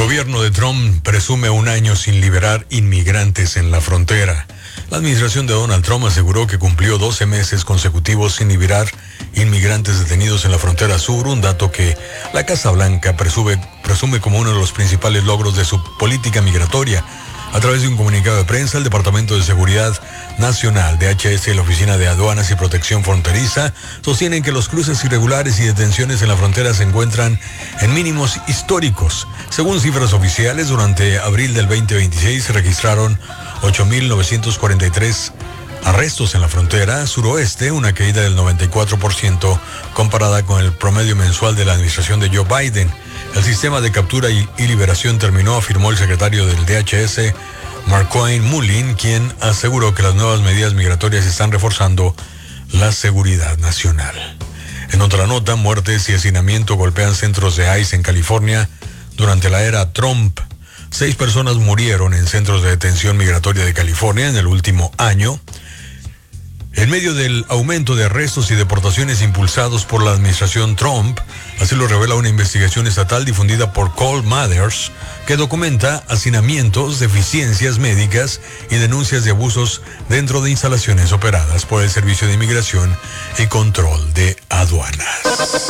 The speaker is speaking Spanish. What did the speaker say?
gobierno de Trump presume un año sin liberar inmigrantes en la frontera. La administración de Donald Trump aseguró que cumplió 12 meses consecutivos sin liberar inmigrantes detenidos en la frontera sur, un dato que la Casa Blanca presume como uno de los principales logros de su política migratoria. A través de un comunicado de prensa, el Departamento de Seguridad Nacional, DHS, y la Oficina de Aduanas y Protección Fronteriza sostienen que los cruces irregulares y detenciones en la frontera se encuentran en mínimos históricos. Según cifras oficiales, durante abril del 2026 se registraron 8.943 arrestos en la frontera suroeste, una caída del 94% comparada con el promedio mensual de la administración de Joe Biden. El sistema de captura y liberación terminó, afirmó el secretario del DHS, Marquine Mullin, quien aseguró que las nuevas medidas migratorias están reforzando la seguridad nacional. En otra nota, muertes y hacinamiento golpean centros de ICE en California durante la era Trump. 6 personas murieron en centros de detención migratoria de California en el último año, en medio del aumento de arrestos y deportaciones impulsados por la administración Trump. Así lo revela una investigación estatal difundida por Cole Mathers, que documenta hacinamientos, deficiencias médicas y denuncias de abusos dentro de instalaciones operadas por el Servicio de Inmigración y Control de Aduanas.